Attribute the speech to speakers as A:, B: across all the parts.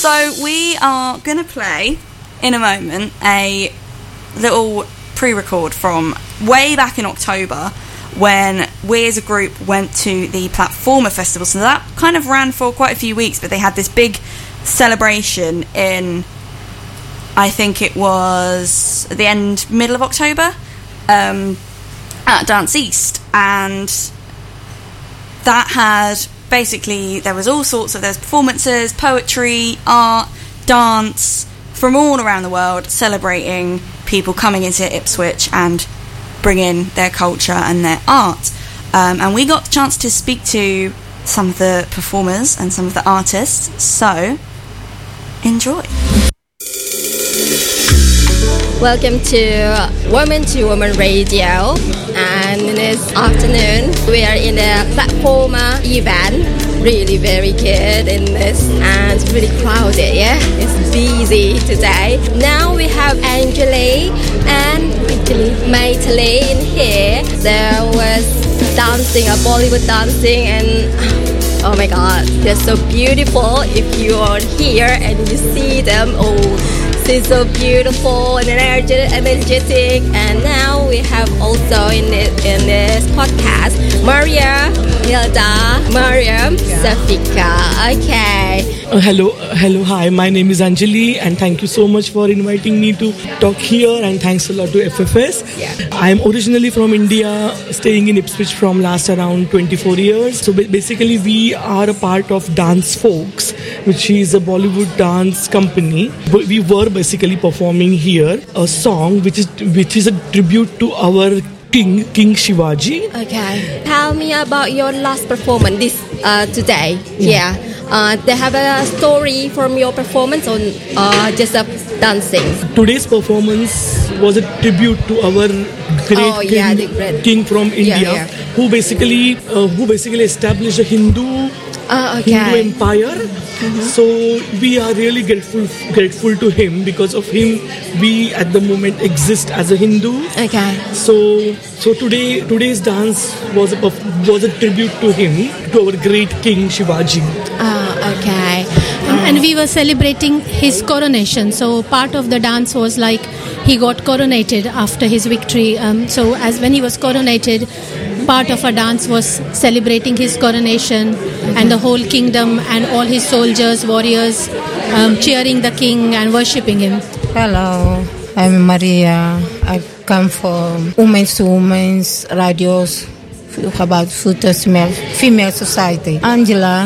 A: So we are going to play, in a moment, a little pre-record from way back in October when we as a group went to the Platformer Festival. So that kind of ran for quite a few weeks, but they had this big celebration in, I think it was the middle of October, at Dance East. And that had basically, there was all sorts of, there's performances, poetry, art, dance from all around the world, celebrating people coming into Ipswich and bringing their culture and their art. And we got the chance to speak to some of the performers and some of the artists, so enjoy.
B: Welcome to Woman Radio, and this afternoon we are in a Platformer event. Really very good in this, and it's really crowded, yeah? It's busy today. Now we have Anjali and Maithili in here. There was dancing, a Bollywood dancing, and oh my god, they're so beautiful. If you are here and you see them, she's so beautiful and energetic. And now we have also in this podcast Maria, Hilda, Mariam, Safika. Okay.
C: Hello, hi, my name is Anjali, and thank you so much for inviting me to talk here, and thanks a lot to FFS.
B: Yeah.
C: I am originally from India, staying in Ipswich from last around 24 years. So basically we are a part of Dance Folks, which is a Bollywood dance company. We were basically performing here a song which is a tribute to our King Shivaji.
B: Okay. Tell me about your last performance today. Yeah. They have a story from your performance on just dancing.
C: Today's performance was a tribute to our great king from India, who basically established a Hindu empire. Mm-hmm. So we are really grateful to him. Because of him, we at the moment exist as a Hindu.
B: Okay.
C: So today's dance was a tribute to him, to our great king Shivaji.
B: Okay.
D: And we were celebrating his coronation. So part of the dance was like he got coronated after his victory. So as when he was coronated, part of our dance was celebrating his coronation, and the whole kingdom and all his soldiers, warriors, cheering the king and worshipping him.
E: Hello, I'm Maria. I come from Women's to Women's radios about female society. Angela,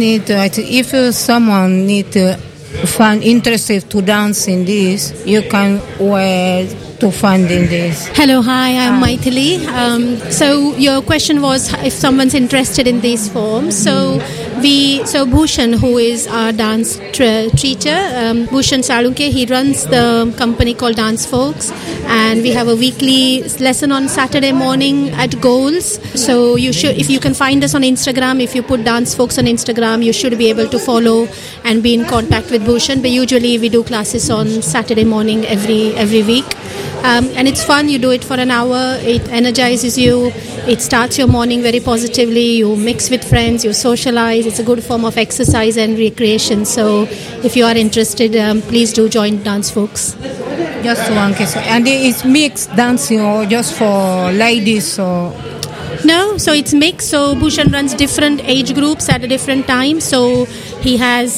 E: if someone find interested to dance in this, you can wear to find in this.
D: Hello, hi, I'm Maithili. So your question was if someone's interested in these forms. So Bhushan, who is our dance teacher, Bhushan Salunke, he runs the company called Dance Folks, and we have a weekly lesson on Saturday morning at Goals. So if you can find us on Instagram, if you put Dance Folks on Instagram, you should be able to follow and be in contact with Bhushan. But usually we do classes on Saturday morning every week. And it's fun. You do it for an hour. It energizes you. It starts your morning very positively. You mix with friends. You socialize. It's a good form of exercise and recreation. So if you are interested, please do join Dance Folks.
E: Just one question. And it's mixed dancing or just for ladies or...
D: No, so it's mixed. So Bhushan runs different age groups at a different time. So he has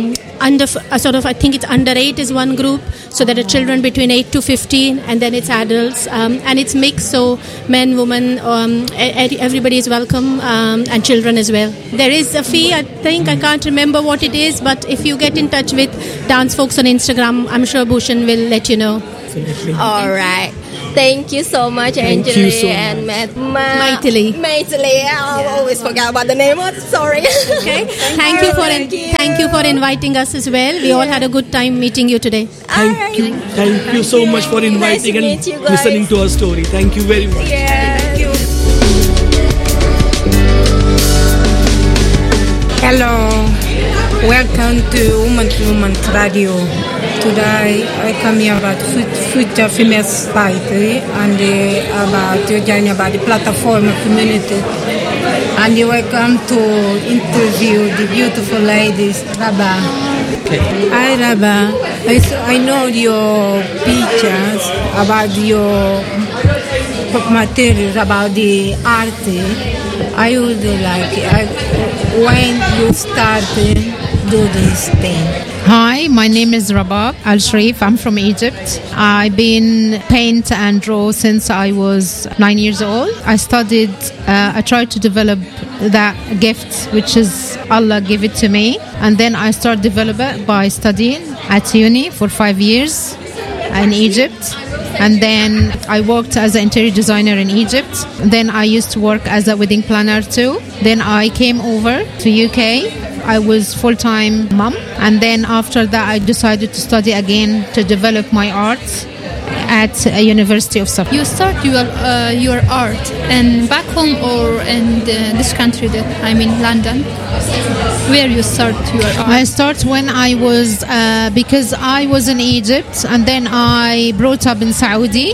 D: I think it's under 8 is one group. So there are children between 8 to 15, and then it's adults. And it's mixed, so men, women, everybody is welcome, and children as well. There is a fee, I think. I can't remember what it is, but if you get in touch with Dance Folks on Instagram, I'm sure Bhushan will let you know.
C: Definitely.
B: All right. Thank you so much, Anjali and
D: Maithili.
B: I always forget about the name. Sorry.
D: Okay. Thank you for inviting us as well. We all had a good time meeting you today.
C: Thank you so much for inviting and listening to our story. Thank you very much.
B: Yeah.
C: Thank you.
E: Hello, welcome to Woman Radio. Today I come here about future female society and about the platform community. And welcome to interview the beautiful ladies. Bye-bye.
C: Okay.
E: Hi, Rabah. I know your pictures about your materials, about the art. I would like when you start do this thing.
F: Hi, my name is Rabab Al Sharif. I'm from Egypt. I've been paint and draw since I was 9 years old. I tried to develop that gift, which is Allah gave it to me. And then I started develop it by studying at uni for 5 years in Egypt. And then I worked as an interior designer in Egypt. Then I used to work as a wedding planner too. Then I came over to UK. I was full-time mom. And then after that, I decided to study again to develop my art at a University of Suffolk.
G: You start your art and back home or in this country London? Where you start your art?
F: I start when I was, because I was in Egypt and then I brought up in Saudi.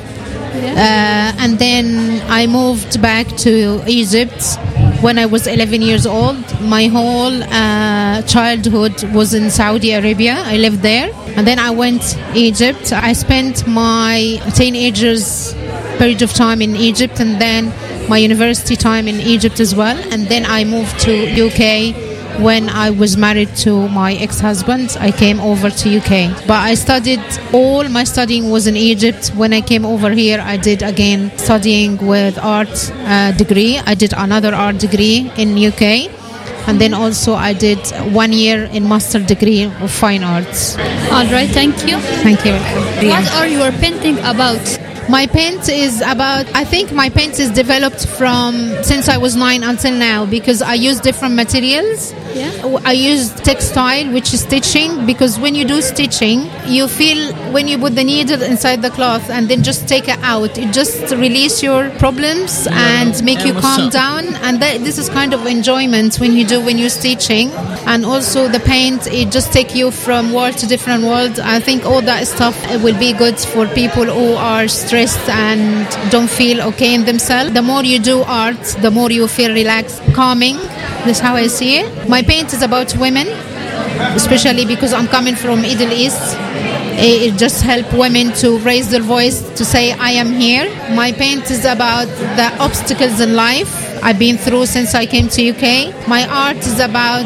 F: Yeah. And then I moved back to Egypt when I was 11 years old. My whole childhood was in Saudi Arabia. I lived there. And then I went Egypt. I spent my teenagers period of time in Egypt and then my university time in Egypt as well. And then I moved to UK when I was married to my ex-husband. I came over to UK. But I studied, all my studying was in Egypt. When I came over here, I did again studying with art degree. I did another art degree in UK. And then also I did 1 year in master degree of fine arts.
G: All right, thank you.
F: Thank you.
G: What are you painting about?
F: My paint is about, I think my paint is developed from since I was 9 until now because I use different materials.
G: Yeah.
F: I use textile, which is stitching, because when you do stitching, you feel when you put the needle inside the cloth and then just take it out, it just release your problems and make you calm down. And this is kind of enjoyment when you're stitching. And also the paint, it just take you from world to different world. I think all that stuff will be good for people who are stressed and don't feel okay in themselves. The more you do art, the more you feel relaxed, calming. That's how I see it. My paint is about women, especially because I'm coming from Middle East. It just helps women to raise their voice, to say, I am here. My paint is about the obstacles in life I've been through since I came to UK. My art is about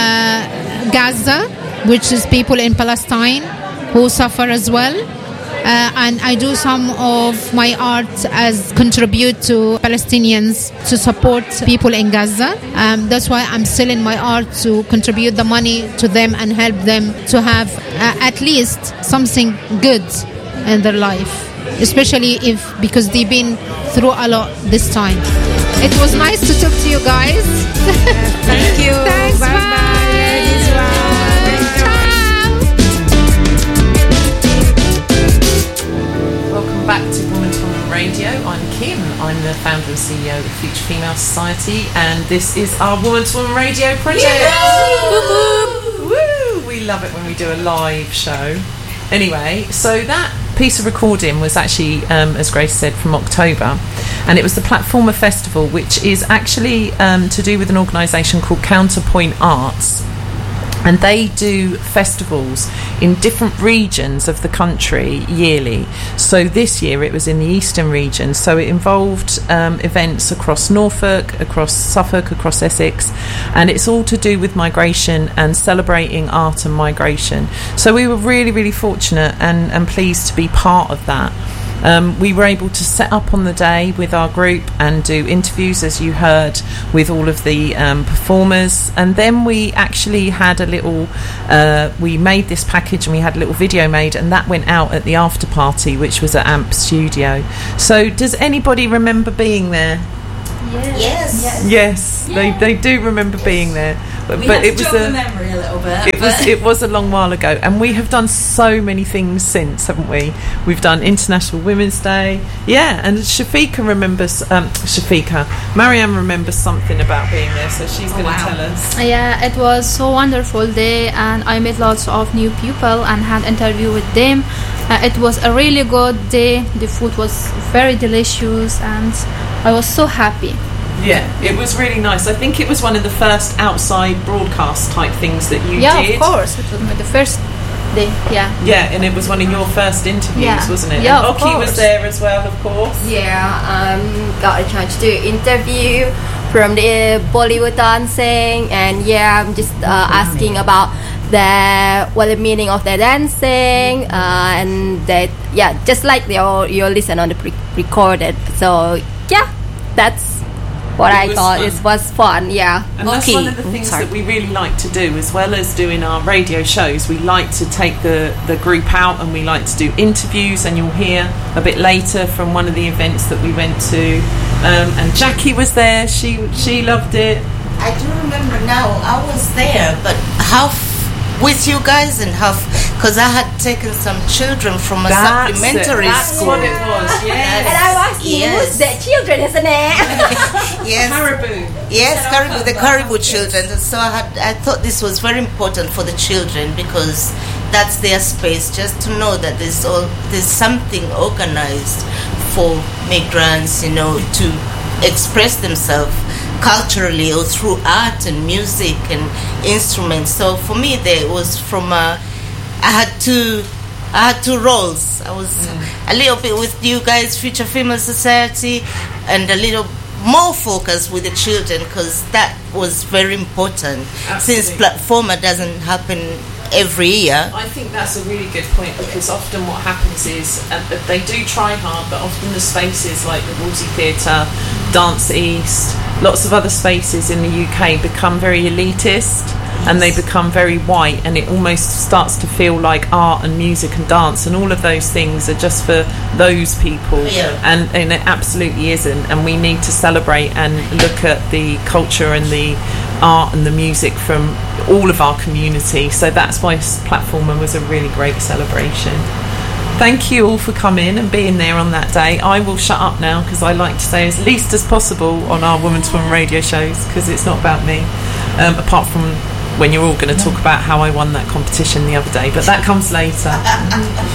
F: Gaza, which is people in Palestine who suffer as well. And I do some of my art as contribute to Palestinians to support people in Gaza. That's why I'm selling my art to contribute the money to them and help them to have at least something good in their life, especially because they've been through a lot this time. It was nice to talk to you guys.
E: Thank you.
F: Thanks, bye.
H: Back to Woman to Woman Radio. I'm Kim. I'm the founder and CEO of Future Female Society, and this is our Woman to Woman Radio project. Woo! We love it when we do a live show. Anyway, so that piece of recording was actually, as Grace said, from October, and it was the Platformer Festival, which is actually to do with an organisation called Counterpoint Arts. And they do festivals in different regions of the country yearly. So this year it was in the eastern region. So it involved events across Norfolk, across Suffolk, across Essex. And it's all to do with migration and celebrating art and migration. So we were really, really fortunate and pleased to be part of that. We were able to set up on the day with our group and do interviews, as you heard, with all of the performers. And then we actually had we made this package and we had a little video made, and that went out at the after party, which was at AMP Studio. So does anybody remember being there? Yes. They do remember being there. But it was
A: the memory a little bit.
H: It was a long while ago, and we have done so many things since, haven't we? We've done International Women's Day, and Shafiqa remembers. Marianne remembers something about being there, so she's going to tell us.
G: Yeah, it was so wonderful day, and I met lots of new people and had interview with them. It was a really good day. The food was very delicious, and I was so happy.
H: Yeah, it was really nice. I think it was one of the first outside broadcast type things that you did.
G: Yeah, of course. It was the first day, yeah.
H: Yeah, and it was one of your first interviews, wasn't it?
G: Yeah,
H: and
G: of
H: Oki was
G: course.
H: there as well, of course.
B: Yeah, got a chance to do interview from the Bollywood dancing, and yeah, I'm just asking about what the meaning of their dancing, and that just like your listen on the recorded. So yeah, that's what I thought.
H: Fun.
B: It was fun, yeah.
H: And that's one of the things that we really like to do, as well as doing our radio shows. We like to take the group out and we like to do interviews, and you'll hear a bit later from one of the events that we went to. And Jackie was there, she loved it.
I: I do remember now, I was there, but half with you guys and half, because I had taken some children from a supplementary school.
H: That's what it was, yes.
B: And I was who's the children, isn't it?
I: Yes.
H: Caribou.
I: Yes, Caribou, the Caribou children. So I thought this was very important for the children, because that's their space, just to know that there's something organized for migrants, to express themselves culturally or through art and music and instruments. So for me, there was I had two roles. I was a little bit with you guys, Future Female Society, and a little more focused with the children, because that was very important.
H: Absolutely.
I: Since Platforma doesn't happen every year.
H: I think that's a really good point, because often what happens is they do try hard, but often the spaces like the Wolsey Theatre, Dance East, lots of other spaces in the UK become very elitist, and they become very white, and it almost starts to feel like art and music and dance and all of those things are just for those people. And it absolutely isn't, and we need to celebrate and look at the culture and the art and the music from all of our community. So that's why Platforma was a really great celebration. Thank you all for coming and being there on that day. I will shut up now, because I like to say as least as possible on our Woman to Woman radio shows, because it's not about me, apart from when you're all going to talk about how I won that competition the other day, but that comes later.